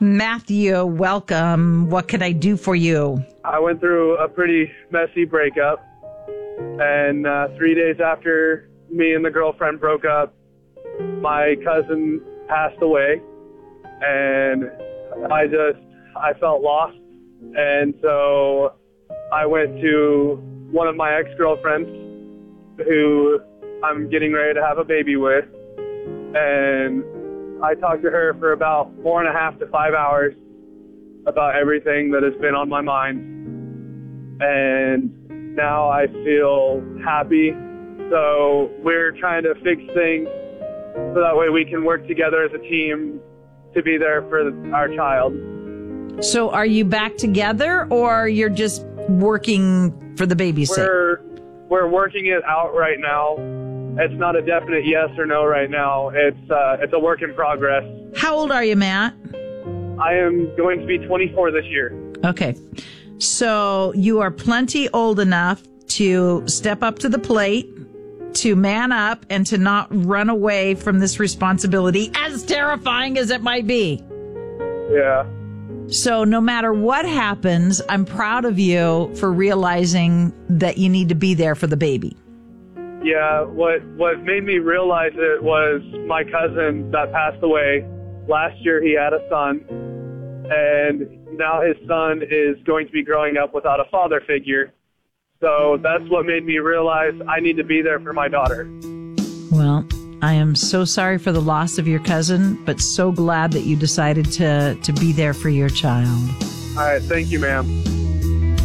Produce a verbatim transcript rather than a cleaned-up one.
Matthew, welcome. What can I do for you? I went through a pretty messy breakup, and uh, three days after me and the girlfriend broke up, my cousin passed away, and I just, I felt lost, and so I went to one of my ex-girlfriends who I'm getting ready to have a baby with, and I talked to her for about four and a half to five hours about everything that has been on my mind. And now I feel happy. So we're trying to fix things so that way we can work together as a team to be there for our child. So are you back together, or you're just working for the baby's sake? We're, we're working it out right now. It's not a definite yes or no right now. It's uh, it's a work in progress. How old are you, Matt? I am going to be twenty-four this year. Okay. So you are plenty old enough to step up to the plate, to man up, and to not run away from this responsibility, as terrifying as it might be. Yeah. So no matter what happens, I'm proud of you for realizing that you need to be there for the baby. Yeah, what what made me realize it was my cousin that passed away. Last year he had a son, and now his son is going to be growing up without a father figure. So that's what made me realize I need to be there for my daughter. Well, I am so sorry for the loss of your cousin, but so glad that you decided to, to be there for your child. All right, thank you, ma'am.